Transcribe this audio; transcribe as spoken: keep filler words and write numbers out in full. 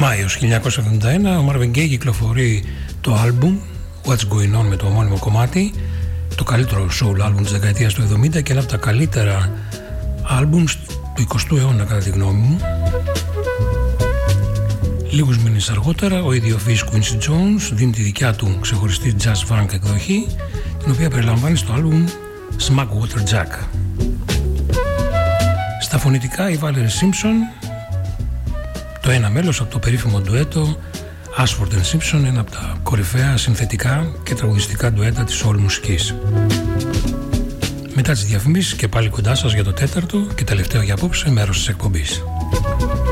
Μάιος χίλια εννιακόσια εβδομήντα ένα, ο Marvin Gaye κυκλοφορεί το άλμπουμ What's Going On με το ομώνυμο κομμάτι, το καλύτερο soul άλμπουμ της δεκαετίας του εβδομήντα και ένα από τα καλύτερα άλμπουμ του εικοστού αιώνα κατά τη γνώμη μου. Λίγους μήνες αργότερα ο ιδιοφυής Quincy Jones δίνει τη δικιά του ξεχωριστή jazz funk εκδοχή, την οποία περιλαμβάνει στο άλμπουμ Smack Water Jack. Στα φωνητικά η Valerie Simpson, το ένα μέλος από το περίφημο ντουέτο Ashford and Simpson, ένα από τα κορυφαία συνθετικά και τραγουδιστικά ντουέτα της soul μουσικής. Μετά τις διαφημίσεις και πάλι κοντά σας για το τέταρτο και τελευταίο για απόψε μέρος της εκπομπής.